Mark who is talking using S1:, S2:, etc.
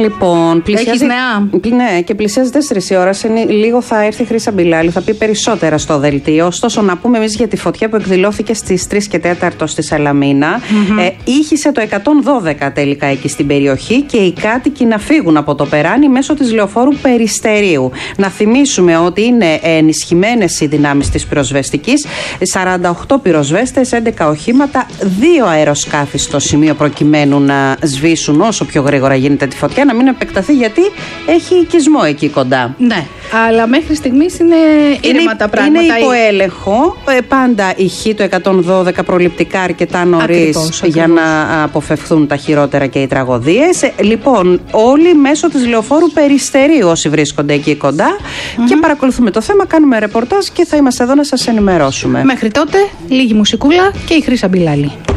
S1: Λοιπόν,
S2: πλησιάζει.
S1: Ναι, και πλησιάζει 4 η ώρα. Σε λίγο θα έρθει η Χρύσα Μπιλάλη, θα πει περισσότερα στο δελτίο. Ωστόσο, να πούμε εμείς για τη φωτιά που εκδηλώθηκε στις 3 και 4 στη Σαλαμίνα. Ήχησε το 112 τελικά εκεί στην περιοχή και οι κάτοικοι να φύγουν από το περάνι μέσω της λεωφόρου Περιστερίου. Να θυμίσουμε ότι είναι ενισχυμένες οι δυνάμεις της πυροσβεστικής. 48 πυροσβέστες, 11 οχήματα, 2 αεροσκάφη στο σημείο προκειμένου να σβήσουν όσο πιο γρήγορα γίνεται τη φωτιά, να μην επεκταθεί γιατί έχει οικισμό εκεί κοντά.
S2: Ναι, αλλά μέχρι στιγμής είναι ήρεμα τα πράγματα.
S1: Είναι υπό έλεγχο. Πάντα ηχεί το 112 προληπτικά αρκετά νωρίς για να αποφευθούν τα χειρότερα και οι τραγωδίες. Λοιπόν, όλοι μέσω της λεωφόρου Περιστερίου όσοι βρίσκονται εκεί κοντά και παρακολουθούμε το θέμα, κάνουμε ρεπορτάζ και θα είμαστε εδώ να σας ενημερώσουμε.
S2: Μέχρι τότε, λίγη μουσικούλα και η Χρύσα Μπιλάλη.